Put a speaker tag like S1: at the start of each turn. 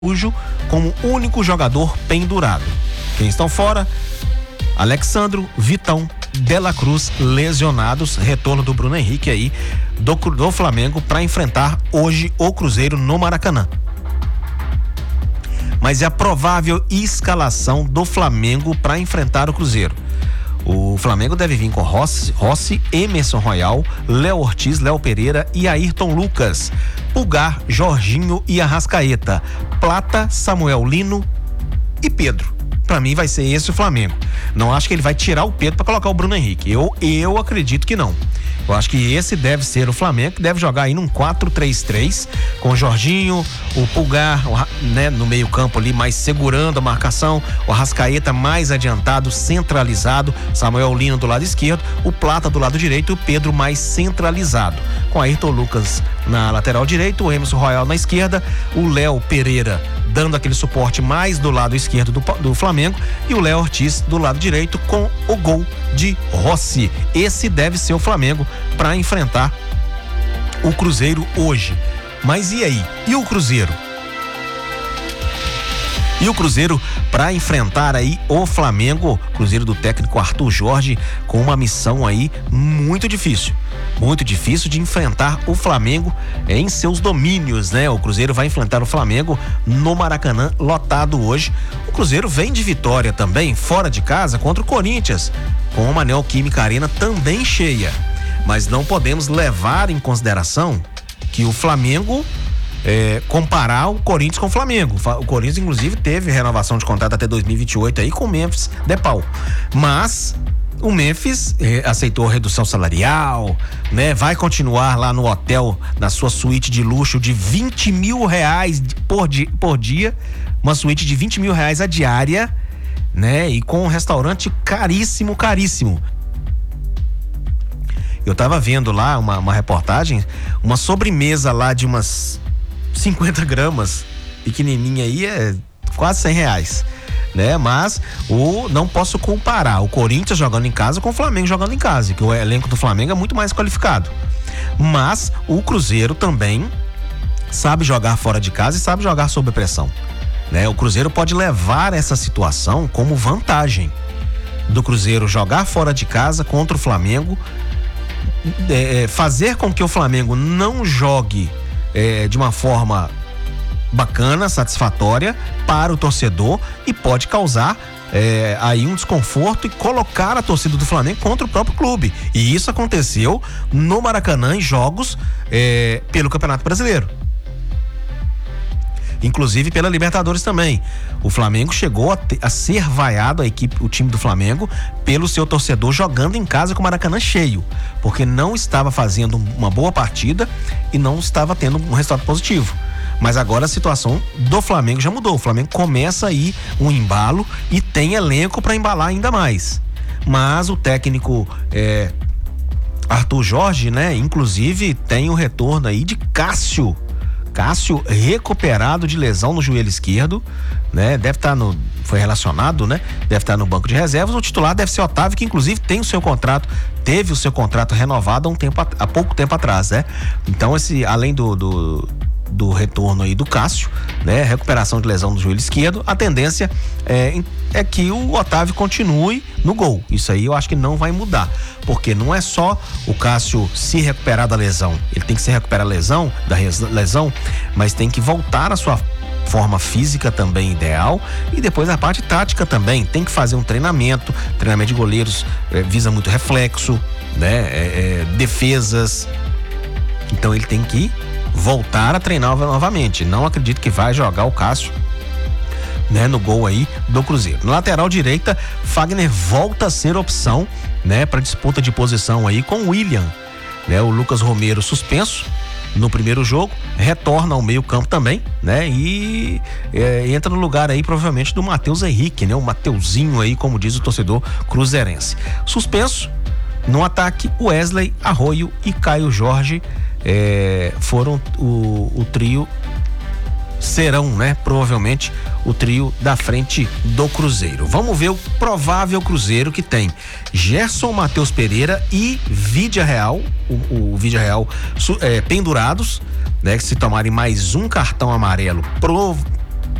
S1: Araújo como único jogador pendurado. Quem estão fora? Alexandro, Vitão, Dela Cruz lesionados. Retorno do Bruno Henrique aí do Flamengo para enfrentar hoje o Cruzeiro no Maracanã. Mas é a provável escalação do Flamengo para enfrentar o Cruzeiro. O Flamengo deve vir com Rossi, Emerson Royal, Léo Ortiz, Léo Pereira e Ayrton Lucas, Pulgar, Jorginho e Arrascaeta, Plata, Samuel Lino e Pedro. Pra mim vai ser esse o Flamengo. Não acho que ele vai tirar o Pedro pra colocar o Bruno Henrique. Eu acredito que não. Eu acho que esse deve ser o Flamengo, que deve jogar aí num 4-3-3, com o Jorginho, o Pulgar, né, no meio campo ali, mais segurando a marcação, o Arrascaeta mais adiantado, centralizado, Samuel Lino do lado esquerdo, o Plata do lado direito e o Pedro mais centralizado, com Ayrton Lucas na lateral direita, o Emerson Royal na esquerda, o Léo Pereira dando aquele suporte mais do lado esquerdo do Flamengo e o Léo Ortiz do lado direito com o gol de Rossi. Esse deve ser o Flamengo para enfrentar o Cruzeiro hoje. Mas e aí? E o Cruzeiro? E o Cruzeiro para enfrentar aí o Flamengo, Cruzeiro do técnico Arthur Jorge, com uma missão aí muito difícil de enfrentar o Flamengo em seus domínios, né? O Cruzeiro vai enfrentar o Flamengo no Maracanã, lotado hoje. O Cruzeiro vem de vitória também, fora de casa, contra o Corinthians, com a Neoquímica Arena também cheia. Mas não podemos levar em consideração que o Flamengo comparar o Corinthians com o Flamengo. O Corinthians, inclusive, teve renovação de contrato até 2028 aí com o Memphis Depay. Mas o Memphis aceitou redução salarial, né? Vai continuar lá no hotel, na sua suíte de luxo de R$20 mil por dia, uma suíte de R$20 mil a diária, né? E com um restaurante caríssimo. Eu tava vendo lá uma reportagem, uma sobremesa lá de umas 50 gramas, pequenininha aí, é quase R$100, né? Mas não posso comparar o Corinthians jogando em casa com o Flamengo jogando em casa, que o elenco do Flamengo é muito mais qualificado. Mas o Cruzeiro também sabe jogar fora de casa e sabe jogar sob pressão, né? O Cruzeiro pode levar essa situação como vantagem do Cruzeiro jogar fora de casa contra o Flamengo, fazer com que o Flamengo não jogue de uma forma bacana, satisfatória para o torcedor, e pode causar aí um desconforto e colocar a torcida do Flamengo contra o próprio clube. E isso aconteceu no Maracanã em jogos pelo Campeonato Brasileiro, inclusive pela Libertadores também. O Flamengo chegou a ser vaiado, o time do Flamengo, pelo seu torcedor jogando em casa com o Maracanã cheio, porque não estava fazendo uma boa partida e não estava tendo um resultado positivo. Mas agora a situação do Flamengo já mudou. O Flamengo começa aí um embalo e tem elenco para embalar ainda mais. Mas o técnico Arthur Jorge, né, inclusive tem o retorno aí de Cássio recuperado de lesão no joelho esquerdo, né? Deve estar foi relacionado, né? Deve estar no banco de reservas. O titular deve ser Otávio, que inclusive teve o seu contrato renovado há pouco tempo atrás, né? Então além do retorno aí do Cássio, né? Recuperação de lesão do joelho esquerdo, a tendência é que o Otávio continue no gol. Isso aí eu acho que não vai mudar, porque não é só o Cássio se recuperar da lesão, ele tem que se recuperar da lesão, mas tem que voltar à sua forma física também ideal, e depois a parte tática também, tem que fazer um treinamento de goleiros, visa muito reflexo, né? Defesas, então ele tem que voltar a treinar novamente. Não acredito que vai jogar o Cássio, né, no gol aí do Cruzeiro. Na lateral direita, Fagner volta a ser opção, né, para disputa de posição aí com o William, né? O Lucas Romero suspenso no primeiro jogo, retorna ao meio campo também, né? E entra no lugar aí provavelmente do Matheus Henrique, né? O Mateuzinho aí, como diz o torcedor cruzeirense. Suspenso no ataque, Wesley, Arroio e Caio Jorge foram o trio, serão, né, provavelmente o trio da frente do Cruzeiro. Vamos ver o provável Cruzeiro, que tem Gerson, Matheus Pereira e Vidia Real, o Vidia Real pendurados, né, que se tomarem mais um cartão amarelo